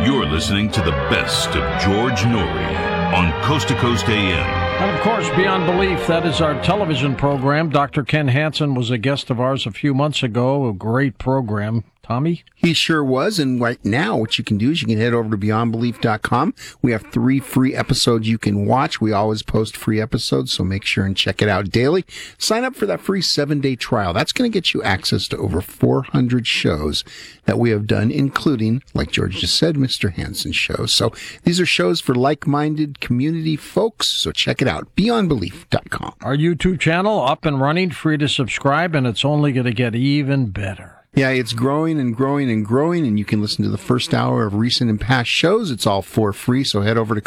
You're listening to the best of George Noory on Coast to Coast AM. And, of course, Beyond Belief, that is our television program. Dr. Ken Hansen was a guest of ours a few months ago, a great program. Tommy? He sure was, and right now what you can do is you can head over to BeyondBelief.com. We have 3 free episodes you can watch. We always post free episodes, so make sure and check it out daily. Sign up for that free 7-day trial. That's going to get you access to over 400 shows that we have done, including, like George just said, Mr. Hansen's show. So these are shows for like-minded community folks, so check it out, BeyondBelief.com. Our YouTube channel, up and running, free to subscribe, and it's only going to get even better. Yeah, it's growing and growing and growing, and you can listen to the first hour of recent and past shows. It's all for free, so head over to